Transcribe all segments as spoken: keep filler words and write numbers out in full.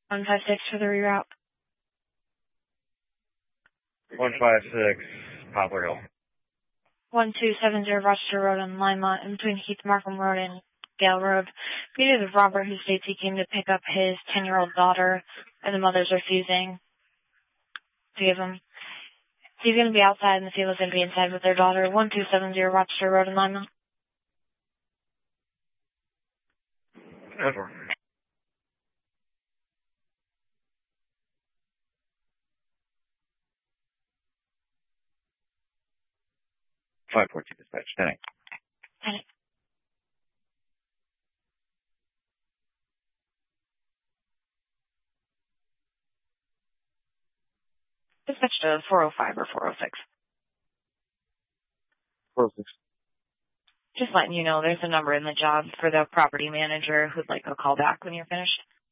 one five six for the reroute. one five six, Poplar Hill. one two seven zero Rochester Road on Lima, in between Heath Markham Road and Gale Road. Greeted with Robert, who states he came to pick up his ten-year-old daughter, and the mother's refusing to give him. He's going to be outside, and the female's going to be inside with their daughter. one two seven zero Rochester Road in Lima. Over. five fourteen dispatch, ten eight. ten eight. Dispatch to four oh five or four oh six. four oh six. Just letting you know there's a number in the job for the property manager who'd like a call back when you're finished.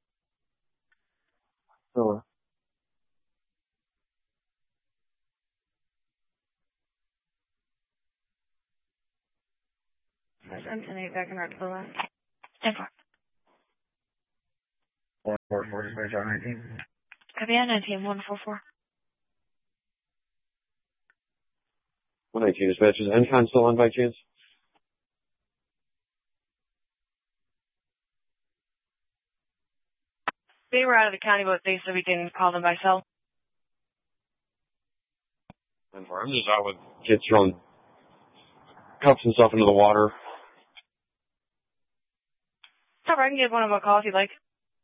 Over. I'm sending it back in to the left. ten four. one four four, dispatch on nineteen. Copy on nineteen, one four four. one nineteen dispatch. Is N CON still on by chance? They were out of the county, but they said we can call them by cell. I'm just out with kids throwing cups and stuff into the water. All right, I can give one of them a call if you'd like.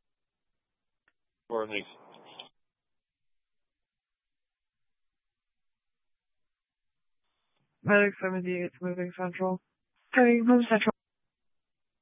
Or thanks. Medic seventy-eight, moving central. Okay, move central.